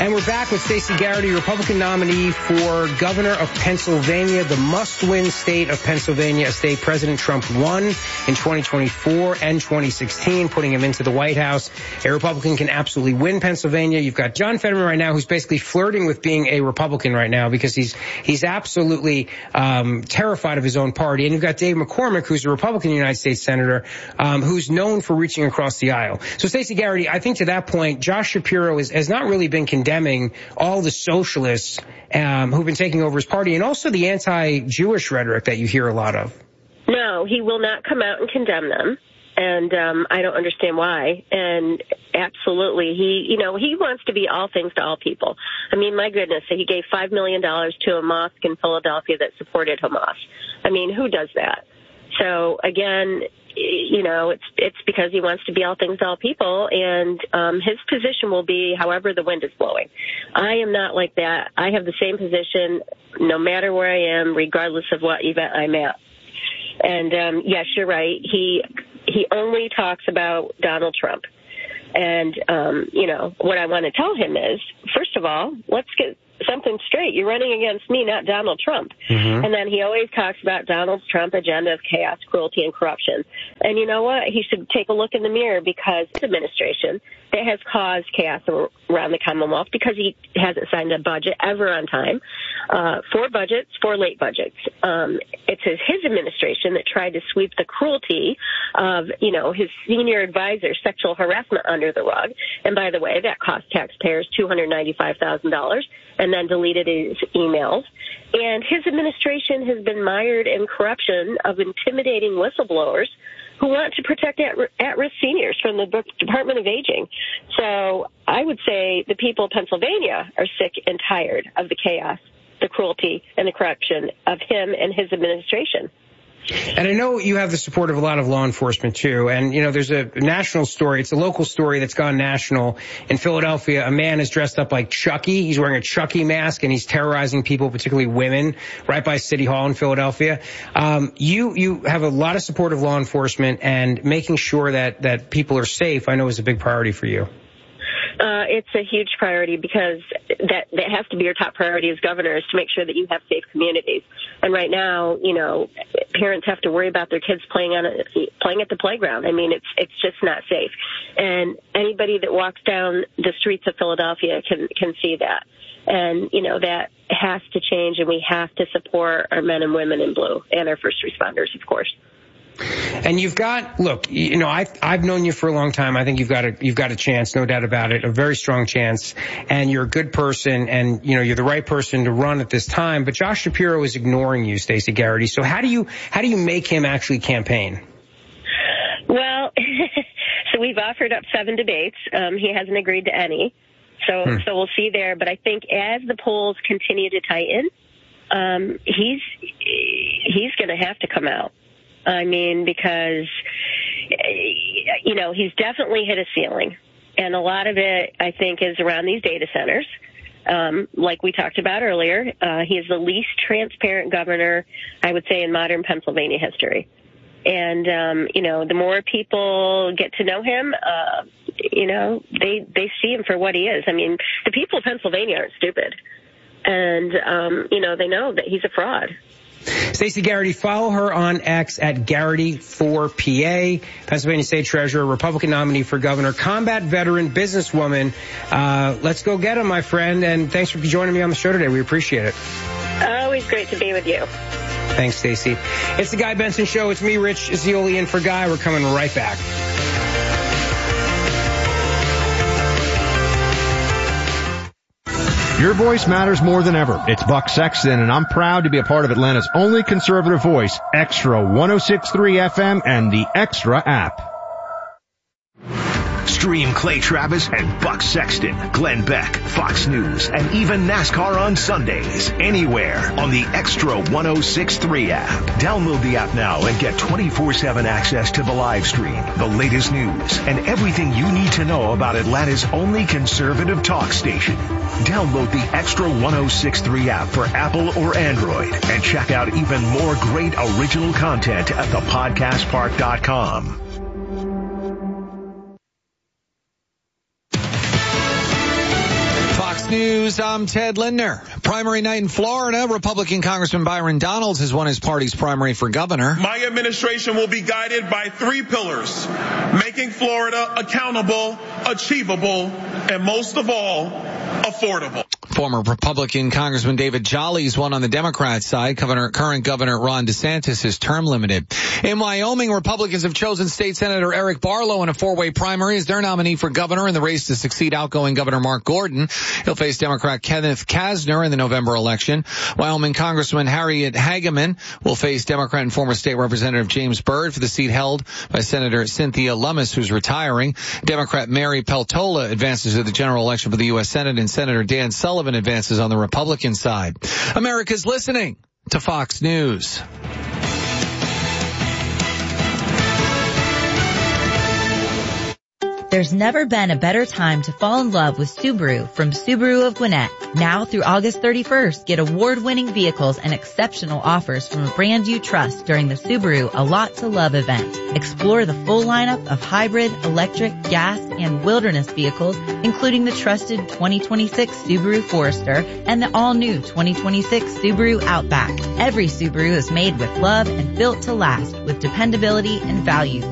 And we're back with Stacey Garrity, Republican nominee for governor of Pennsylvania, the must-win state of Pennsylvania, a state President Trump won in 2024 and 2016, putting him into the White House. A Republican can absolutely win Pennsylvania. You've got John Fetterman right now, who's basically flirting with being a Republican right now because he's absolutely terrified of his own party. And you've got Dave McCormick, who's a Republican United States Senator, who's known for reaching across the aisle. So, Stacey Garrity, I think to that point, Josh Shapiro has not really been condemning all the socialists who've been taking over his party, and also the anti-Jewish rhetoric that you hear a lot of. No, he will not come out and condemn them, and I don't understand why. And absolutely, he wants to be all things to all people. I mean, my goodness, he gave $5 million to a mosque in Philadelphia that supported Hamas. I mean, who does that? So again, it's because he wants to be all things to all people, and his position will be however the wind is blowing. I am not like that. I have the same position no matter where I am, regardless of what event I'm at. And yes, you're right. He only talks about Donald Trump. And what I want to tell him is, first of all, let's get something straight. You're running against me, not Donald Trump. Mm-hmm. And then he always talks about Donald Trump's agenda of chaos, cruelty, and corruption. And you know what? He should take a look in the mirror, because his administration that has caused chaos around the Commonwealth because he hasn't signed a budget ever on time, 4 late budgets. It's his administration that tried to sweep the cruelty of, his senior advisor's sexual harassment under the rug. And by the way, that cost taxpayers $295,000, and then deleted his emails. And his administration has been mired in corruption of intimidating whistleblowers who want to protect at-risk seniors from the Department of Aging. So I would say the people of Pennsylvania are sick and tired of the chaos, the cruelty, and the corruption of him and his administration. And I know you have the support of a lot of law enforcement, too. And, there's a national story. It's a local story that's gone national. In Philadelphia, a man is dressed up like Chucky. He's wearing a Chucky mask, and he's terrorizing people, particularly women, right by City Hall in Philadelphia. You have a lot of support of law enforcement, and making sure that people are safe, I know, is a big priority for you. It's a huge priority, because that has to be your top priority as governor, is to make sure that you have safe communities. And right now, parents have to worry about their kids playing at the playground. I mean, it's just not safe. And anybody that walks down the streets of Philadelphia can see that. And, that has to change, and we have to support our men and women in blue and our first responders, of course. And you've got, look, I've known you for a long time. I think you've got a chance, no doubt about it, a very strong chance. And you're a good person, and, you're the right person to run at this time. But Josh Shapiro is ignoring you, Stacey Garrity. So how do you make him actually campaign? Well, so we've offered up 7 debates. He hasn't agreed to any. So we'll see there. But I think as the polls continue to tighten, he's going to have to come out. I mean, because, he's definitely hit a ceiling. And a lot of it, I think, is around these data centers. Like we talked about earlier, he is the least transparent governor, I would say, in modern Pennsylvania history. And, the more people get to know him, they see him for what he is. I mean, the people of Pennsylvania aren't stupid. And, they know that he's a fraud. Stacey Garrity, follow her on X at Garrity4PA, Pennsylvania State Treasurer, Republican nominee for governor, combat veteran, businesswoman. Let's go get him, my friend, and thanks for joining me on the show today. We appreciate it. Always great to be with you. Thanks, Stacey. It's the Guy Benson Show. It's me, Rich Zeoli, in for Guy. We're coming right back. Your voice matters more than ever. It's Buck Sexton, and I'm proud to be a part of Atlanta's only conservative voice, Extra 106.3 FM and the Extra app. Stream Clay Travis and Buck Sexton, Glenn Beck, Fox News, and even NASCAR on Sundays, anywhere on the Extra 106.3 app. Download the app now and get 24/7 access to the live stream, the latest news, and everything you need to know about Atlanta's only conservative talk station. Download the Extra 106.3 app for Apple or Android and check out even more great original content at thepodcastpark.com. News, I'm Ted Lindner. Primary night in Florida, Republican Congressman Byron Donalds has won his party's primary for governor. My administration will be guided by 3 pillars: making Florida accountable, achievable, and most of all, affordable. Former Republican Congressman David Jolly's won on the Democrat side. Current Governor Ron DeSantis is term limited. In Wyoming, Republicans have chosen State Senator Eric Barlow in a 4-way primary as their nominee for governor in the race to succeed outgoing Governor Mark Gordon. He'll face Democrat Kenneth Kasner in the November election. Wyoming Congressman Harriet Hageman will face Democrat and former state representative James Byrd for the seat held by Senator Cynthia Lummis, who's retiring. Democrat Mary Peltola advances to the general election for the U.S. Senate, and Senator Dan Sullivan advances on the Republican side. America's listening to Fox News. There's never been a better time to fall in love with Subaru from Subaru of Gwinnett. Now through August 31st, get award-winning vehicles and exceptional offers from a brand you trust during the Subaru A Lot to Love event. Explore the full lineup of hybrid, electric, gas, and wilderness vehicles, including the trusted 2026 Subaru Forester and the all-new 2026 Subaru Outback. Every Subaru is made with love and built to last with dependability and value